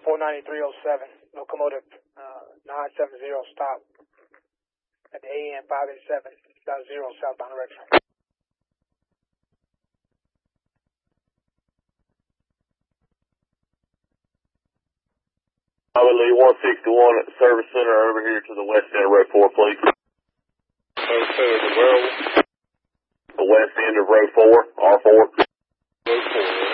49307, locomotive 970, stop at the AN 587.0 southbound direction. I would leave 161 at the service center over here to the west end of row 4, please. Okay, The west end of row 4, R4. Row 4.